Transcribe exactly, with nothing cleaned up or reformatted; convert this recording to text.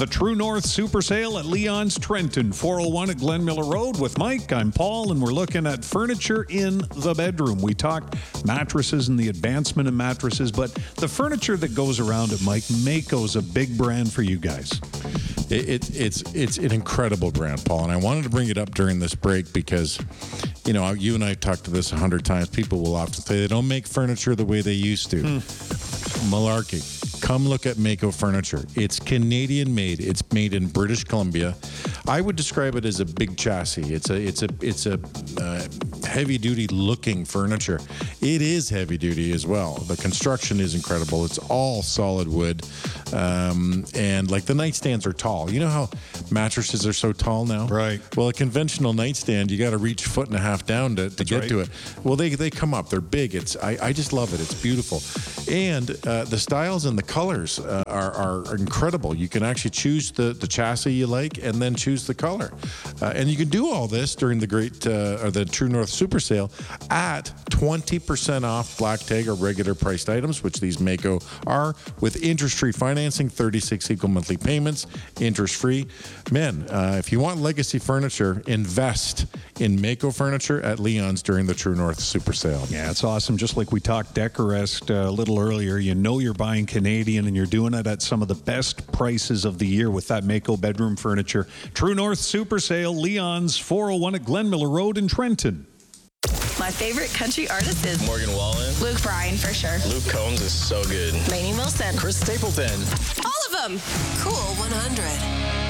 The True North Super Sale at Leon's Trenton, four oh one at Glen Miller Road with Mike. I'm Paul, and we're looking at furniture in the bedroom. We talked mattresses and the advancement of mattresses, but the furniture that goes around it, Mike, Maaco's a big brand for you guys. It, it, it's it's an incredible brand, Paul, and I wanted to bring it up during this break because, you know, you and I have talked to this a hundred times. People will often say they don't make furniture the way they used to. Hmm. Malarkey. Come look at Maaco Furniture. It's Canadian made. It's made in British Columbia. I would describe it as a big chassis. It's a it's a it's a uh, heavy duty looking furniture. It is heavy duty as well. The construction is incredible. It's all solid wood, um, and like the nightstands are tall. You know how mattresses are so tall now? Right. Well, a conventional nightstand, you got to reach a foot and a half down to, to get right. to it. Well, they they come up. They're big. It's I, I just love it. It's beautiful, and uh, the styles and the colors uh, are, are incredible. You can actually choose the, the chassis you like and then choose the color. Uh, and you can do all this during the great, uh, or the True North Super Sale at twenty percent off black tag or regular priced items, which these Maaco are, with interest-free financing, thirty-six equal monthly payments, interest-free. Man, uh, if you want legacy furniture, invest in Maaco Furniture at Leon's during the True North Super Sale. Yeah, it's awesome. Just like we talked Decorest uh, a little earlier, you know you're buying Canadian and you're doing it at some of the best prices of the year with that Maaco bedroom furniture. True North Super Sale, Leon's, four oh one at Glen Miller Road in Trenton. My favorite country artist is Morgan Wallen. Luke Bryan, for sure. Luke Combs is so good. Lainey Wilson. Chris Stapleton. All of them. Cool one hundred.